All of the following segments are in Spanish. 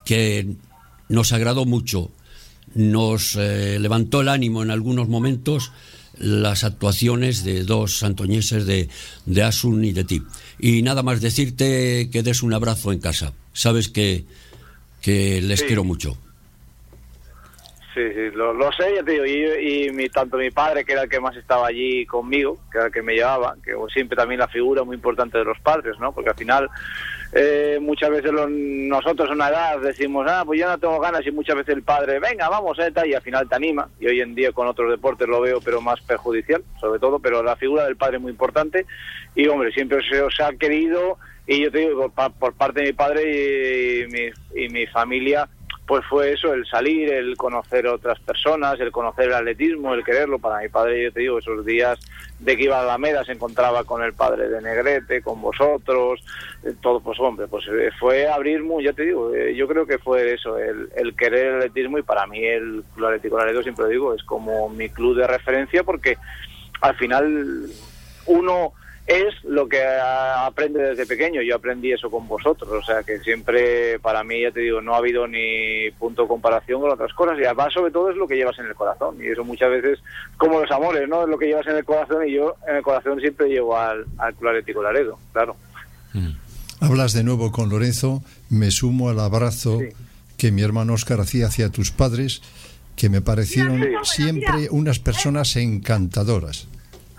que nos agradó mucho. Nos levantó el ánimo en algunos momentos las actuaciones de dos santoñeses de Asun y de ti. Y nada más decirte que des un abrazo en casa. Sabes que les quiero mucho. Sí, lo sé, ya te digo, y tanto mi padre, que era el que más estaba allí conmigo, que era el que me llevaba, que siempre también la figura muy importante de los padres, ¿no? Porque al final muchas veces nosotros a una edad decimos, pues yo no tengo ganas, y muchas veces el padre, venga, vamos, y al final te anima, y hoy en día con otros deportes lo veo, pero más perjudicial, sobre todo, pero la figura del padre es muy importante, y hombre, siempre se os ha querido, y yo te digo, por parte de mi padre y mi familia, pues fue eso, el salir, el conocer otras personas, el conocer el atletismo, el quererlo. Para mi padre, yo te digo, esos días de que iba a la Alameda se encontraba con el padre de Negrete, con vosotros, todo, pues hombre, pues fue abrir muy, ya te digo, yo creo que fue eso, el querer el atletismo, y para mí el Club Atlético Laredo, siempre lo digo, es como mi club de referencia, porque al final uno es lo que aprende desde pequeño. Yo aprendí eso con vosotros, o sea que siempre, para mí, ya te digo, no ha habido ni punto de comparación con otras cosas, y además sobre todo es lo que llevas en el corazón, y eso muchas veces, como los amores, ¿no? Es lo que llevas en el corazón, y yo en el corazón siempre llevo al Club Atlético Laredo, claro. Hablas de nuevo con Lorenzo, me sumo al abrazo que mi hermano Óscar hacía hacia tus padres, que me parecieron siempre unas personas encantadoras.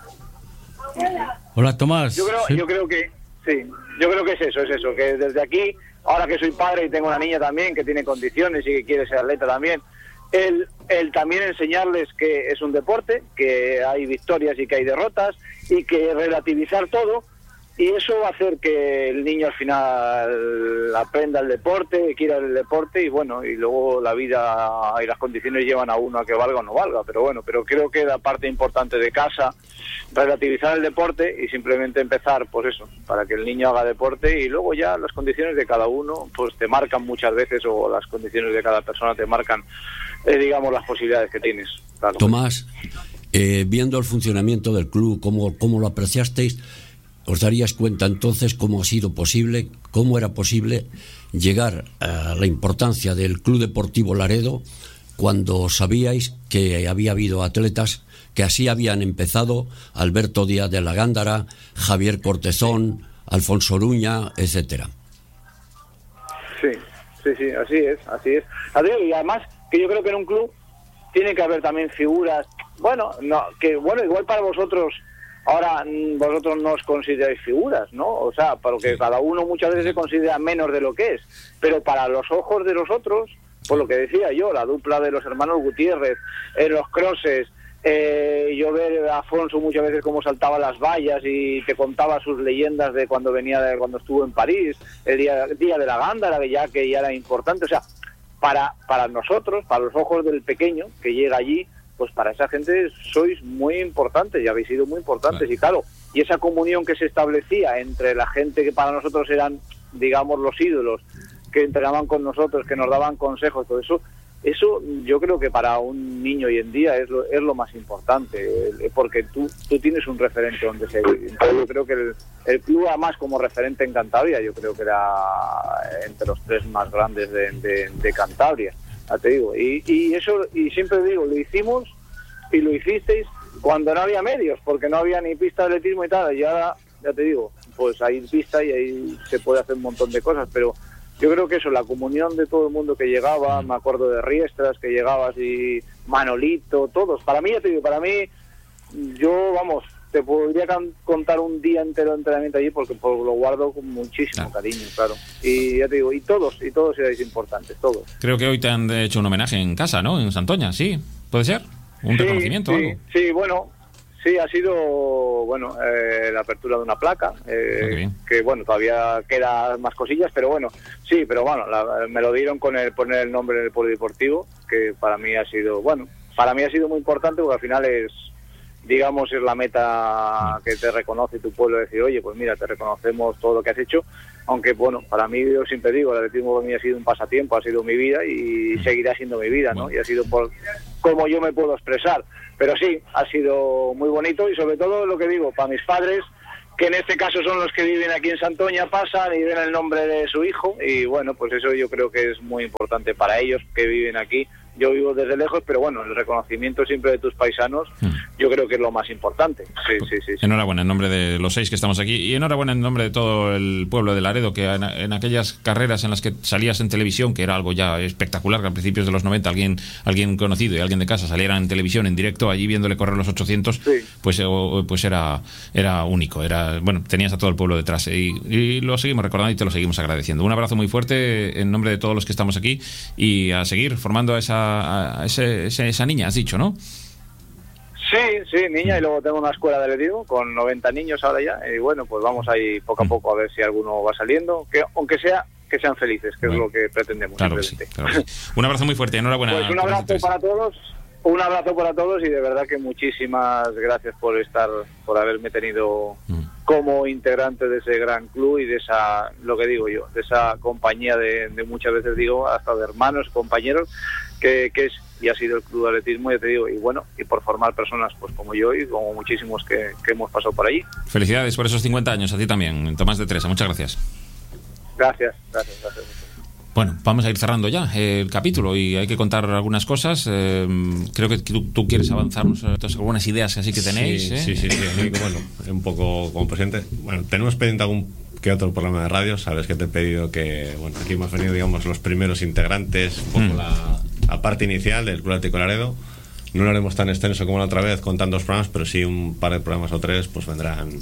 Hola, Tomás. Yo creo que es eso, que desde aquí, ahora que soy padre y tengo una niña también que tiene condiciones y que quiere ser atleta también, el también enseñarles que es un deporte, que hay victorias y que hay derrotas, y que relativizar todo, y eso va a hacer que el niño al final aprenda el deporte, quiera el deporte, y bueno, y luego la vida y las condiciones llevan a uno a que valga o no valga, pero bueno, pero creo que la parte importante de casa, relativizar el deporte y simplemente empezar, pues eso, para que el niño haga deporte, y luego ya las condiciones de cada uno pues te marcan muchas veces, o las condiciones de cada persona te marcan, digamos, las posibilidades que tienes. Claro. Tomás, viendo el funcionamiento del club, cómo lo apreciasteis, os daríais cuenta entonces cómo ha sido posible, cómo era posible llegar a la importancia del Club Deportivo Laredo cuando sabíais que había habido atletas que así habían empezado: Alberto Díaz de la Gándara, Javier Cortezón, Alfonso Oruña, etcétera. Sí, así es. Y además que yo creo que en un club tiene que haber también figuras, igual para vosotros, ahora vosotros no os consideráis figuras, ¿no? O sea, porque cada uno muchas veces se considera menos de lo que es, pero para los ojos de los otros, por lo que decía yo, la dupla de los hermanos Gutiérrez, en los crosses, yo ver a Afonso muchas veces cómo saltaba las vallas y te contaba sus leyendas de cuando cuando estuvo en París, el día de la Gándara, que ya era importante. O sea, para nosotros, para los ojos del pequeño que llega allí, pues para esa gente sois muy importantes y habéis sido muy importantes. Y claro, y esa comunión que se establecía entre la gente que para nosotros eran, digamos, los ídolos, que entrenaban con nosotros, que nos daban consejos, todo eso yo creo que para un niño hoy en día es lo más importante, porque tú tienes un referente donde seguir. Entonces yo creo que el club, además, como referente en Cantabria, yo creo que era entre los 3 más grandes de Cantabria, ya te digo, y eso, y siempre digo, lo hicimos y lo hicisteis cuando no había medios, porque no había ni pista de atletismo y tal, y ahora, ya te digo, pues hay pista y ahí se puede hacer un montón de cosas, pero yo creo que eso, la comunión de todo el mundo que llegaba, me acuerdo de Riestras, que llegabas, y Manolito, todos. Para mí, ya te digo, yo, vamos, te podría contar un día entero de entrenamiento allí, porque lo guardo con muchísimo cariño, claro. Y ya te digo, y todos erais importantes, todos. Creo que hoy te han hecho un homenaje en casa, ¿no? En Santoña, ¿sí? ¿Puede ser? ¿Un reconocimiento o algo? Sí, bueno... Sí, ha sido, la apertura de una placa, que todavía quedan más cosillas, pero sí, pero me lo dieron con poner el nombre en el polideportivo, que para mí ha sido muy importante, porque al final es la meta que te reconoce tu pueblo, decir, oye, pues mira, te reconocemos todo lo que has hecho, aunque para mí, yo siempre digo, el atletismo para mí ha sido un pasatiempo, ha sido mi vida y seguirá siendo mi vida, ¿no? Y ha sido por cómo yo me puedo expresar. Pero sí, ha sido muy bonito, y sobre todo lo que digo, para mis padres, que en este caso son los que viven aquí en Santoña, pasan y ven el nombre de su hijo, y bueno, pues eso yo creo que es muy importante para ellos que viven aquí. Yo vivo desde lejos, pero bueno, el reconocimiento siempre de tus paisanos, yo creo que es lo más importante. Sí. Enhorabuena en nombre de los 6 que estamos aquí, y enhorabuena en nombre de todo el pueblo de Laredo, que en aquellas carreras en las que salías en televisión, que era algo ya espectacular, que a principios de los 90 alguien conocido y alguien de casa saliera en televisión en directo allí viéndole correr los 800, pues era único, tenías a todo el pueblo detrás, y lo seguimos recordando y te lo seguimos agradeciendo. Un abrazo muy fuerte en nombre de todos los que estamos aquí, y a seguir formando a esa niña, has dicho, ¿no? Sí, niña, y luego tengo una escuela de atletismo con 90 niños ahora ya, y bueno, pues vamos ahí poco a poco a ver si alguno va saliendo, que aunque sea, que sean felices, que es lo que pretendemos. Claro que sí. Un abrazo muy fuerte, enhorabuena. Pues un abrazo para todos, y de verdad que muchísimas gracias por haberme tenido como integrante de ese gran club y de esa, lo que digo yo, de esa compañía de muchas veces digo, hasta de hermanos, compañeros, que es y ha sido el club de atletismo, ya te digo, y bueno, y por formar personas pues como yo y como muchísimos que hemos pasado por allí. Felicidades por esos 50 años, a ti también, Tomás de Teresa, muchas gracias. Gracias. Bueno, vamos a ir cerrando ya el capítulo, y hay que contar algunas cosas. Creo que tú quieres avanzarnos algunas ideas así que tenéis. Sí. Bueno, un poco como presidente. Bueno, tenemos pendiente algún que otro programa de radio. Sabes que te he pedido que, bueno, aquí hemos venido, digamos, los primeros integrantes, un poco la parte inicial del Club Atlético Laredo. No lo haremos tan extenso como la otra vez con tantos programas, pero sí un par de programas o 3, pues vendrán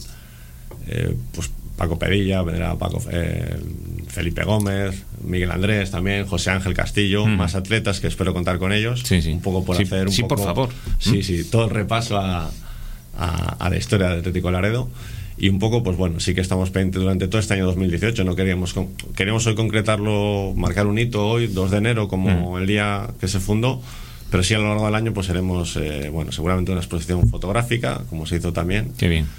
pues Paco Pedilla, vendrá Felipe Gómez, Miguel Andrés también, José Ángel Castillo, más atletas que espero contar con ellos. Sí. Un poco por hacer un poco, por favor. Sí, todo el repaso a la historia del Atlético Laredo. Y un poco, pues bueno, sí que estamos pendientes durante todo este año 2018. No queríamos hoy concretarlo, marcar un hito hoy, 2 de enero, como el día que se fundó, pero sí a lo largo del año pues haremos, seguramente una exposición fotográfica, como se hizo también. Qué bien.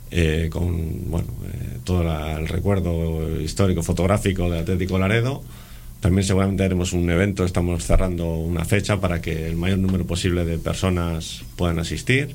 Con todo el recuerdo histórico fotográfico de Atlético Laredo. También seguramente haremos un evento, estamos cerrando una fecha para que el mayor número posible de personas puedan asistir.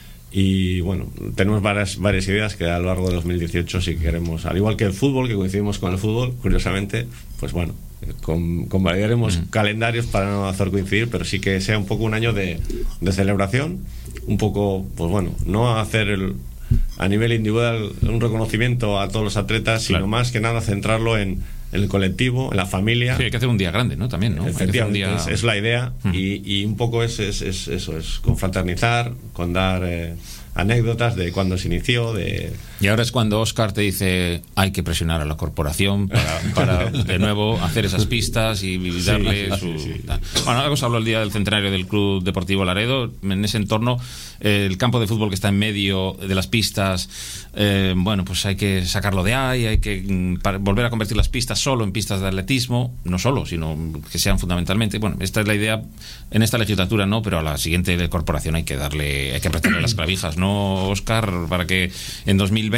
Y bueno, tenemos varias ideas que a lo largo de 2018 sí que queremos, al igual que el fútbol, que coincidimos con el fútbol, curiosamente, pues bueno, convalidaremos calendarios para no hacer coincidir, pero sí que sea un poco un año de celebración, un poco, pues bueno, no hacer a nivel individual un reconocimiento a todos los atletas, sino más que nada centrarlo en el colectivo, en la familia. Sí, hay que hacer un día grande, ¿no? También, ¿no? Efectivamente, es la idea. Y un poco es eso, es confraternizar, con dar anécdotas de cuando se inició. Y ahora es cuando Óscar te dice: hay que presionar a la corporación para de nuevo hacer esas pistas y darle Sí. Bueno, algo se habló el día del centenario del Club Deportivo Laredo. En ese entorno, el campo de fútbol que está en medio de las pistas, bueno, pues hay que sacarlo de ahí, hay que volver a convertir las pistas solo en pistas de atletismo, no solo, sino que sean fundamentalmente, bueno, esta es la idea en esta legislatura, no, pero a la siguiente de corporación hay que apretarle las clavijas, ¿no, Óscar? Para que en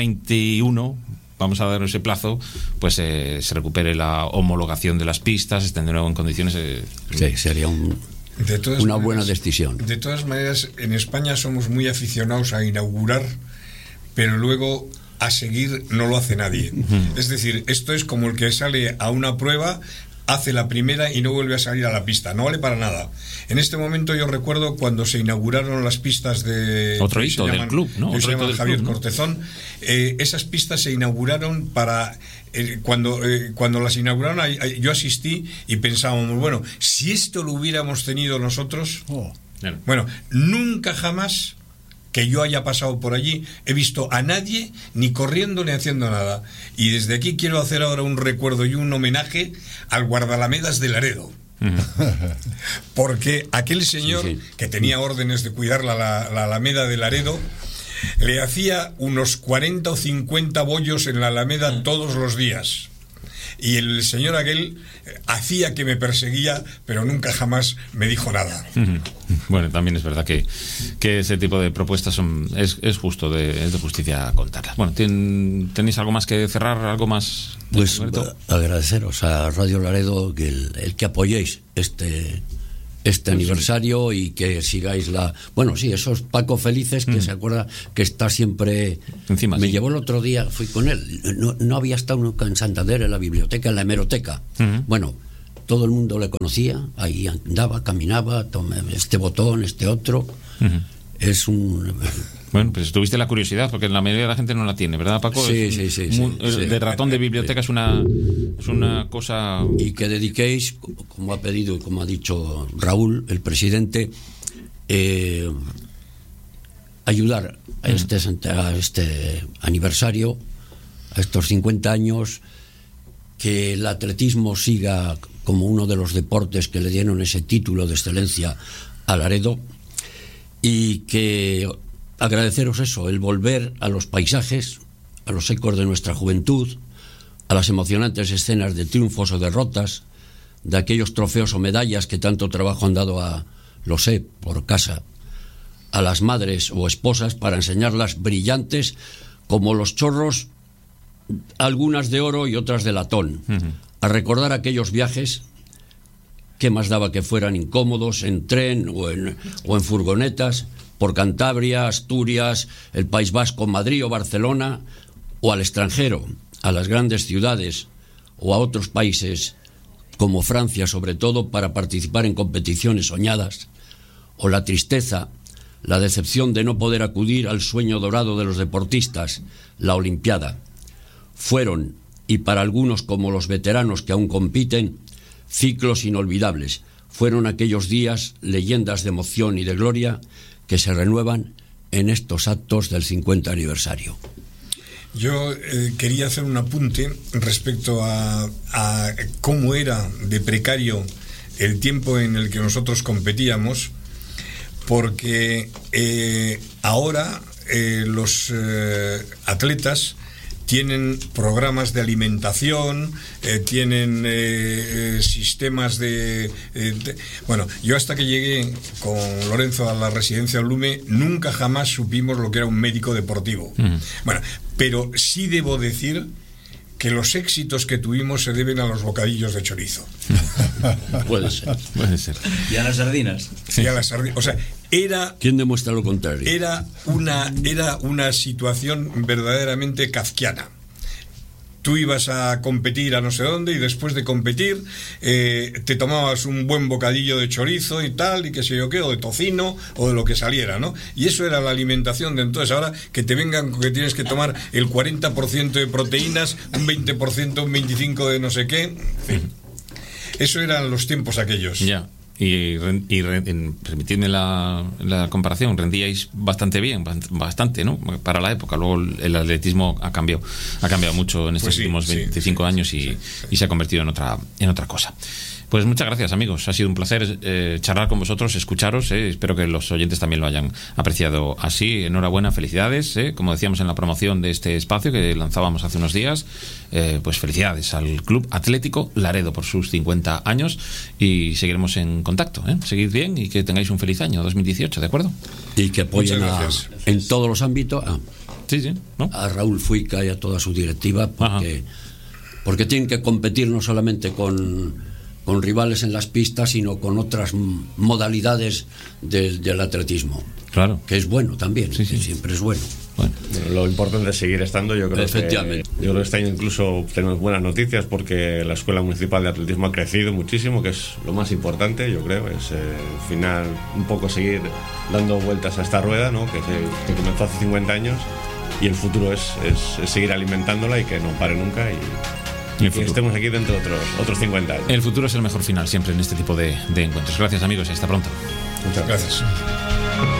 2021, vamos a dar ese plazo, pues se recupere la homologación de las pistas, estén de nuevo en condiciones. Sí, sería una buena decisión. De todas maneras, en España somos muy aficionados a inaugurar, pero luego a seguir no lo hace nadie. Es decir, esto es como el que sale a una prueba, hace la primera y no vuelve a salir a la pista. No vale para nada. En este momento yo recuerdo cuando se inauguraron las pistas de... Otro hito del club, ¿no? Otro hito del Javier club, ¿no? Cortezón. Esas pistas se inauguraron para... cuando las inauguraron yo asistí y pensábamos, bueno, si esto lo hubiéramos tenido nosotros... Bueno, nunca jamás que yo haya pasado por allí he visto a nadie ni corriendo ni haciendo nada. Y desde aquí quiero hacer ahora un recuerdo y un homenaje al guardalamedas de Laredo. Porque aquel señor que tenía órdenes de cuidar la Alameda de Laredo le hacía unos 40 o 50 bollos en la Alameda todos los días. Y el señor aquel hacía que me perseguía, pero nunca jamás me dijo nada. Bueno, también es verdad que ese tipo de propuestas es justo, es de justicia contarlas. Bueno, ¿tenéis algo más que cerrar? ¿Algo más? Pues agradeceros a Radio Laredo que el que apoyéis este aniversario y que sigáis la... Bueno, sí, esos Paco Felices que se acuerda que está siempre... Encima, me sí. llevó el otro día, fui con él, no había estado nunca en Santander, en la biblioteca, en la hemeroteca. Bueno, todo el mundo le conocía, ahí andaba, caminaba, este botón, este otro. Es un... Bueno, pues tuviste la curiosidad, porque la mayoría de la gente no la tiene, ¿verdad, Paco? Sí. De ratón de biblioteca es una cosa... Y que dediquéis, como ha pedido y como ha dicho Raúl, el presidente, ayudar a este aniversario, a estos 50 años, que el atletismo siga como uno de los deportes que le dieron ese título de excelencia a Laredo, y que agradeceros eso, el volver a los paisajes, a los ecos de nuestra juventud, a las emocionantes escenas de triunfos o derrotas, de aquellos trofeos o medallas que tanto trabajo han dado a, lo sé, por casa, a las madres o esposas para enseñarlas brillantes como los chorros, algunas de oro y otras de latón, a recordar aquellos viajes. ¿Qué más daba que fueran incómodos en tren o en furgonetas por Cantabria, Asturias, el País Vasco, Madrid o Barcelona, o al extranjero, a las grandes ciudades o a otros países como Francia, sobre todo para participar en competiciones soñadas, o la tristeza, la decepción de no poder acudir al sueño dorado de los deportistas, la Olimpiada? Fueron, y para algunos como los veteranos que aún compiten, ciclos inolvidables. Fueron aquellos días leyendas de emoción y de gloria que se renuevan en estos actos del 50 aniversario. Yo quería hacer un apunte respecto a cómo era de precario el tiempo en el que nosotros competíamos, porque ahora los atletas tienen programas de alimentación, tienen sistemas bueno, yo hasta que llegué con Lorenzo a la residencia Lume, nunca jamás supimos lo que era un médico deportivo. Bueno, pero sí debo decir que los éxitos que tuvimos se deben a los bocadillos de chorizo. Puede ser. Y a las sardinas. Sí, a las sardinas. O sea, ¿quién demuestra lo contrario? Era una situación verdaderamente kafkiana. Tú ibas a competir a no sé dónde y después de competir te tomabas un buen bocadillo de chorizo y tal, y qué sé yo qué, o de tocino, o de lo que saliera, ¿no? Y eso era la alimentación de entonces. Ahora que te vengan que tienes que tomar el 40% de proteínas, un 20%, un 25% de no sé qué, en fin. Eso eran los tiempos aquellos. Ya. Y permitidme la comparación, rendíais bastante bien, bastante, ¿no? Para la época. Luego el atletismo ha cambiado mucho en estos últimos 25 años y se ha convertido en otra cosa. Pues muchas gracias, amigos. Ha sido un placer charlar con vosotros, escucharos. Espero que los oyentes también lo hayan apreciado así. Enhorabuena, felicidades. Como decíamos en la promoción de este espacio que lanzábamos hace unos días, pues felicidades al Club Atlético Laredo por sus 50 años y seguiremos en contacto. Seguid bien y que tengáis un feliz año 2018, ¿de acuerdo? Y que apoyen en todos los ámbitos ¿no? a Raúl Fuica y a toda su directiva, porque tienen que competir no solamente con rivales en las pistas, sino con otras modalidades del atletismo. Claro. Que es bueno también, siempre es bueno. Bueno, lo importante es seguir estando. Yo creo Efectivamente. Yo creo que este año incluso tenemos buenas noticias porque la Escuela Municipal de Atletismo ha crecido muchísimo, que es lo más importante, yo creo. Es al final un poco seguir dando vueltas a esta rueda, ¿no? que comenzó hace 50 años, y el futuro es seguir alimentándola y que no pare nunca y que estemos aquí dentro de otros 50 años. El futuro es el mejor final siempre en este tipo de encuentros. Gracias, amigos, y hasta pronto. Muchas gracias.